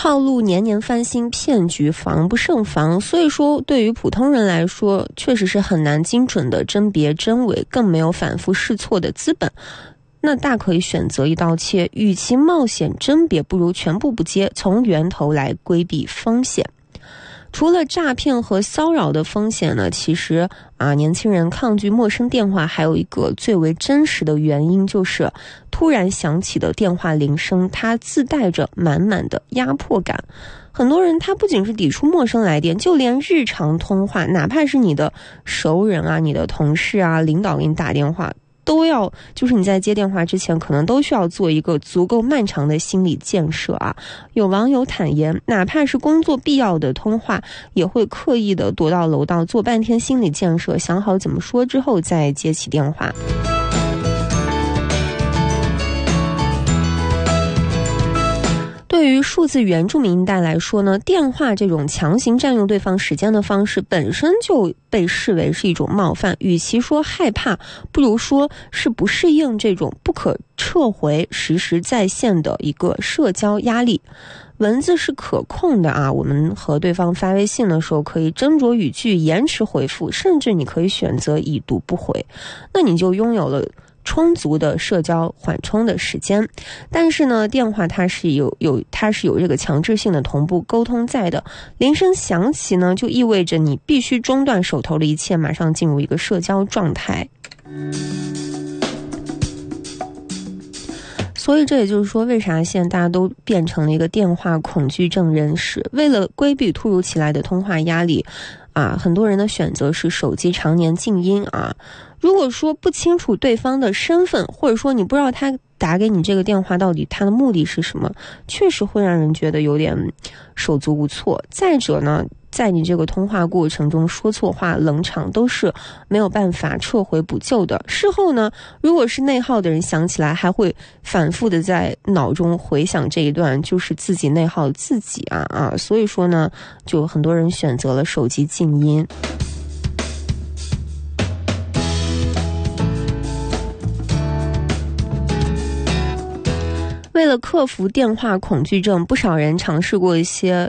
套路年年翻新，骗局防不胜防。所以说对于普通人来说，确实是很难精准的甄别真伪，更没有反复试错的资本。那大可以选择一刀切，与其冒险甄别，不如全部不接，从源头来规避风险。除了诈骗和骚扰的风险呢，其实年轻人抗拒陌生电话还有一个最为真实的原因，就是突然响起的电话铃声，它自带着满满的压迫感。很多人他不仅是抵触陌生来电，就连日常通话，哪怕是你的熟人你的同事领导给你打电话，都要就是你在接电话之前可能都需要做一个足够漫长的心理建设有网友坦言，哪怕是工作必要的通话，也会刻意的躲到楼道做半天心理建设，想好怎么说之后再接起电话。对于数字原住民一代来说呢，电话这种强行占用对方时间的方式本身就被视为是一种冒犯，与其说害怕，不如说是不适应这种不可撤回实时在线的一个社交压力。文字是可控的我们和对方发微信的时候可以斟酌语句，延迟回复，甚至你可以选择已读不回，那你就拥有了充足的社交缓冲的时间。但是呢，电话它是有这个强制性的同步沟通在的，铃声响起呢，就意味着你必须中断手头的一切，马上进入一个社交状态。所以这也就是说，为啥现在大家都变成了一个电话恐惧症人士？为了规避突如其来的通话压力很多人的选择是手机常年静音如果说不清楚对方的身份，或者说你不知道他打给你这个电话到底他的目的是什么，确实会让人觉得有点手足无措。再者呢，在你这个通话过程中说错话冷场都是没有办法撤回补救的。事后呢，如果是内耗的人想起来还会反复的在脑中回想这一段，就是自己内耗自己所以说呢，就很多人选择了手机静音。为了克服电话恐惧症，不少人尝试过一些